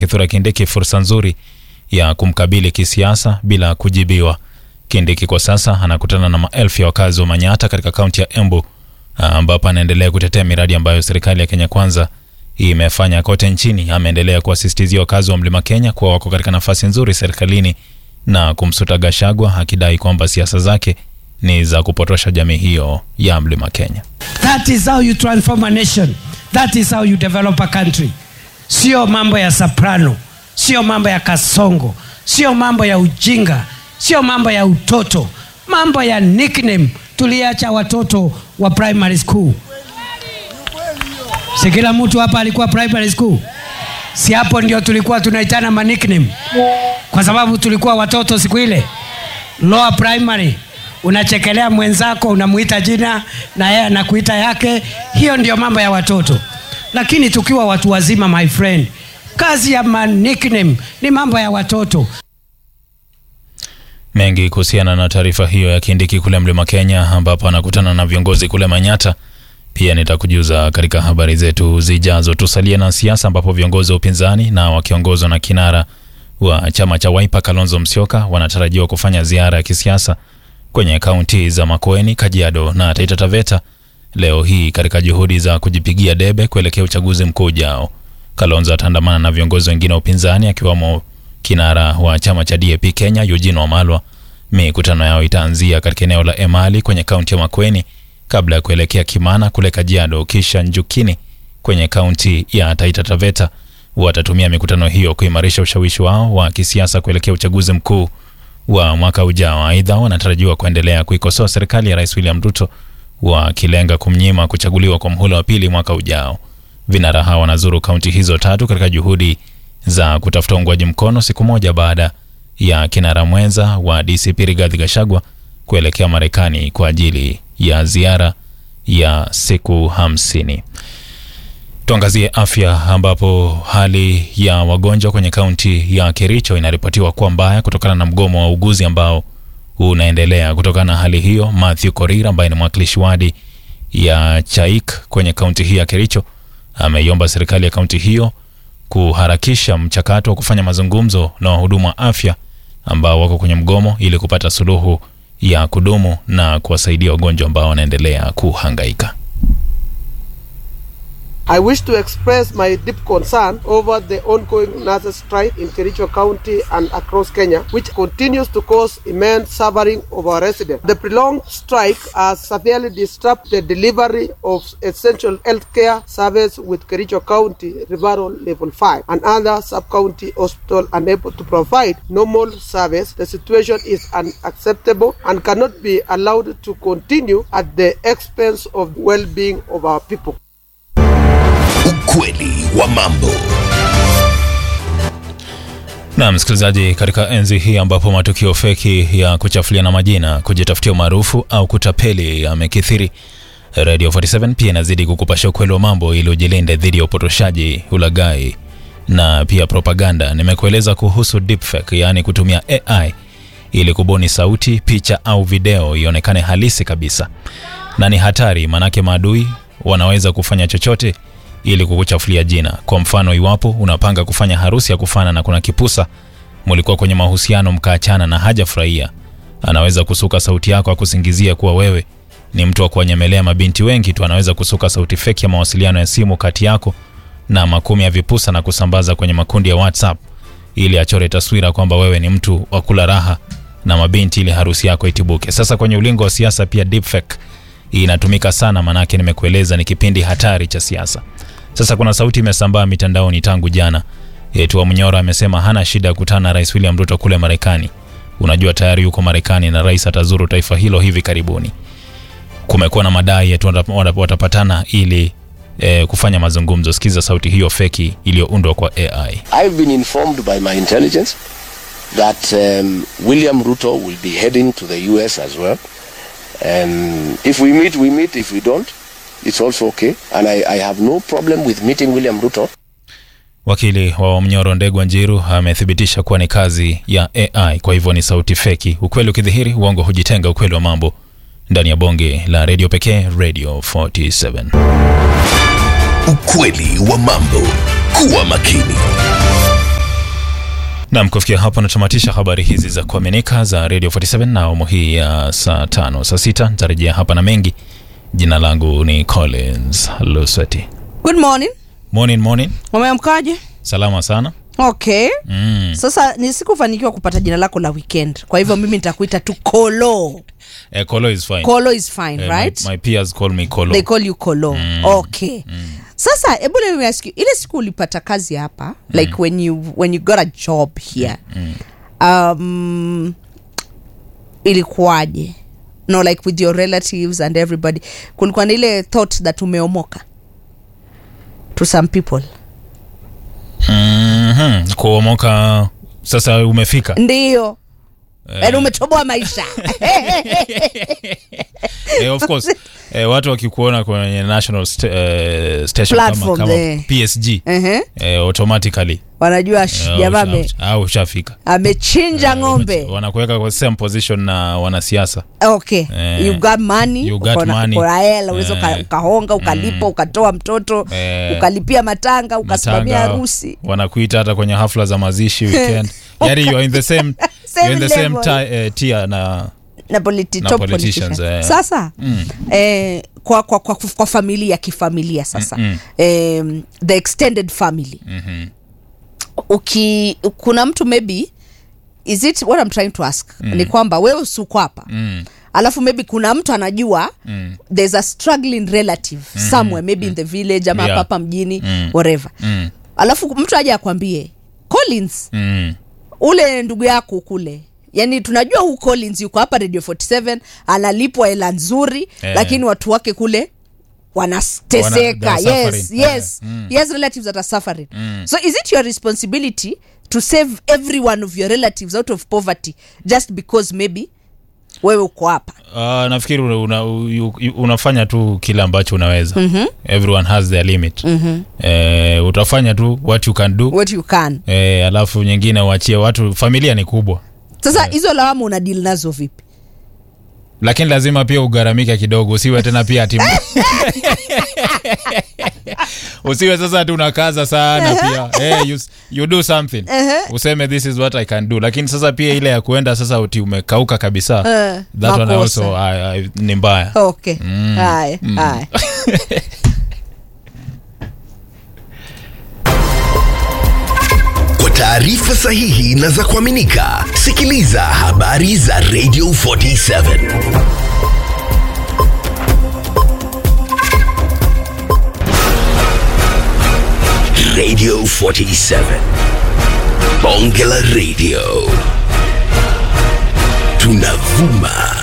Kithure Kindiki fursa nzuri ya kumkabili kisiasa bila kujibiwa. Kindiki kwa sasa anakutana na maelfu ya wakazi wa Manyata katika kaunti ya Embu, ambapo anaendelea kutetea miradi ambayo serikali ya Kenya Kwanza imefanya kote nchini. Ameendelea kuasistizia wakazi wa Mlima Kenya kuwa wako katika nafasi nzuri serikalini na kumsuta Gachagua, akidai kwamba siasa zake ni za kupotosha jamii hiyo ya Mlima Kenya. That is how you transform a nation. That is how you develop a country. Sio mambo ya soprano, sio mambo ya kasongo, sio mambo ya ujinga, sio mambo ya utoto, mambo ya nickname. Tuliacha watoto wa primary school. Si kila mtu hapa alikuwa primary school? Si hapo ndio tulikuwa tunaitana ma nickname? Kwa sababu tulikuwa watoto siku ile. Lower primary, unachekelea mwenzako, unamuita jina na yeye anakuita yake. Hiyo ndio mambo ya watoto. Lakini tukiwa watu wazima, my friend, kazi ya ma nickname ni mambo ya watoto. Mengi kuhusiana na taarifa hiyo ya Kindiki kule Mlima Kenya, ambapo anakutana na viongozi kule Manyata, pia nitakujuza katika habari zetu zijazo. Tusalie na siasa, ambapo viongozi wa upinzani na wakiongozwa na kinara wa chama cha Wiper Kalonzo Musyoka wanatarajiwa kufanya ziara ya kisiasa kwenye kaunti za Makueni, Kajiado na Taita Taveta leo hii katika juhudi za kujipigia debe kuelekea uchaguzi mkuu ujao. Kalonzo ataandamana na viongozi wengine wa upinzani akiwamo kinara wa chama cha DAP Kenya Eugene Wamalwa. Mikutano yao itaanzia katika eneo la Emali kwenye kaunti ya Makueni kabla ya kuelekea Kimana kule Kajiado, kisha Njukini kwenye kaunti ya Taita Taveta. Watatumia mikutano hiyo kuimarisha ushawishi wao wa kisiasa kuelekea uchaguzi mkuu wa mwaka ujao. Aidha, wanatarajiwa kuendelea kuikosoa serikali ya Rais William Ruto, wakilenga kumnyima kuchaguliwa kwa mhula wa pili mwaka ujao. Vinara hawa wanazuru kaunti hizo tatu katika juhudi za kutafuta uungwaji mkono, siku moja baada ya kinara mwenza wa DCP Rigathi Gachagua kuelekea Marekani kwa ajili ya ziara ya siku 50. Tuangazie afya, ambapo hali ya wagonjwa kwenye kaunti ya Kericho inaripotiwa kuwa mbaya kutokana na mgomo wa wauguzi ambao unaendelea. Kutokana na hali hiyo, Matthew Korir ambaye ni mwakilishi wadi ya Chaik kwenye kaunti hii ya Kericho ameiomba serikali ya kaunti hiyo kuharakisha mchakato wa kufanya mazungumzo na wahudumu wa afya ambao wako kwenye mgomo ili kupata suluhu ya kudumu na kuwasaidia wagonjwa ambao wanaendelea kuhangaika. I wish to express my deep concern over the ongoing nurses strike in Kericho County and across Kenya, which continues to cause immense suffering of our residents. The prolonged strike has severely disrupted the delivery of essential healthcare service, with Kericho County Referral Level 5 and other sub-county hospitals unable to provide normal service. The situation is unacceptable and cannot be allowed to continue at the expense of the well-being of our people. Ukweli wa mambo. Na msikilizaji, katika enzi hii ambapo matukio feki ya kuchafuliana majina, kujitafutia maarufu au kutapeli yamekithiri, Radio 47 pia inazidi kukupasha ukweli wa mambo ili ujilinde dhidi ya upotoshaji, ulaghai na pia propaganda. Nimekueleza kuhusu deepfake, yani kutumia AI ili kubuni sauti, picha au video ionekane halisi kabisa. Na ni hatari, manake maadui wanaweza kufanya chochote ili kukuchafulia jina. Kwa mfano, iwapo unapanga kufanya harusi ya kufana na kuna kipusa, mlikuwa kwenye mahusiano mkaachana na hajafurahia, anaweza kusuka sauti yako akusingizia kuwa wewe ni mtu wa kuwanyemelea mabinti wengi tu. Anaweza kusuka sauti feki ya mawasiliano ya simu kati yako na makumi ya vipusa na kusambaza kwenye makundi ya WhatsApp ili achore taswira kwamba wewe ni mtu wa kula raha na mabinti ili harusi yako itibuke. Sasa kwenye ulingo wa siasa pia deepfake inatumika sana, manake nimekueleza ni kipindi hatari cha siasa. Sasa kuna sauti imesambaa mitandaoni tangu jana. Yetu Mnyora amesema hana shida ya kukutana na Rais William Ruto kule Marekani. Unajua tayari yuko Marekani na rais atazuru taifa hilo hivi karibuni. Kumekuwa na madai yetu watapatana ili kufanya mazungumzo. Sikiza sauti hiyo feki iliyoundwa kwa AI. I've been informed by my intelligence that William Ruto will be heading to the US as well. If we meet, we meet. If we don't, it's also okay. And I have no problem with meeting William Ruto. Wakili wa Mnyoro Ndegwa Njiru amethibitisha kuwa ni kazi ya AI, kwa hivyo ni sauti feki. Ukweli ukidhihiri, uongo hujitenga. Ukweli wa mambo ndani ya bonge la radio pekee, Radio 47. Ukweli wa mambo. Kuwa makini. Na kufikia hapo natamatisha habari hizi za kuaminika za Radio 47 na awamu hii ya saa 5 saa 6. Nitarejea hapa na mengi. Jina langu ni Collins Lusweti. Good morning. Morning. Umeamkaje? Salama sana. Okay. Sasa nisikufanikiwa kupata jina lako la weekend. Kwa hivyo mimi nitakuita tu Kolo. Kolo is fine. Kolo is fine, right? My peers call me Kolo. They call you Kolo. Okay. Sasa hebu let me ask you, ile siku ulipata kazi hapa, like when you got a job here. Ilikuwaje? No, like with your relatives and everybody. Kulikuwa na ile thought that umeomoka to some people. Kuomoka sasa umefika. Ndio. Umetoboa maisha. Of course. Watu wakikuona kwenye national station platform kama PSG automatically wanajua jamaa ushafika. Amechinja ng'ombe. Wanakuweka kwa same position na wanasiasa. Okay. You got money. Kwa hela unaweza ukahonga, ukalipa, ukatoa mtoto, ukalipia matanga, ukasimamia harusi. Wanakuita hata kwenye hafla za mazishi weekend. Yaani you are in the same tier na politicians. Sasa kwa familia kifamilia sasa. The extended family. Kuna mtu maybe, is it what I'm trying to ask? Ni kwamba wewe usuko hapa. Alafu maybe kuna mtu anajua there's a struggling relative somewhere, maybe in the village ama hapa mjini, whatever. Alafu mtu aje akwambie, Collins, ule ndugu yako kule, yani tunajua huu Collins yuko hapa Radio 47, analipwa hela nzuri, lakini watu wake kule wanateseka. Yes. Relatives that are suffering. So is it your responsibility to save every one of your relatives out of poverty just because maybe wewe uko hapa? Nafikiri unafanya tu kile ambacho unaweza. Everyone has their limit. Utafanya tu what you can. Alafu nyingine uachie watu, familia ni kubwa. Sasa hizo lawama una deal nazo vipi? Lakini lazima pia ugaramika kidogo, usiwe tena pia ati usiwe sasa tu unakaza sana pia. You do something. Useme this is what I can do. Lakini sasa pia ile ya kuenda sasa uti umekauka kabisa. That one also ni mbaya. Okay. Hai. Taarifa sahihi na za kuaminika. Sikiliza habari za Radio 47. Radio 47. Bonge la Radio. Tunavuma.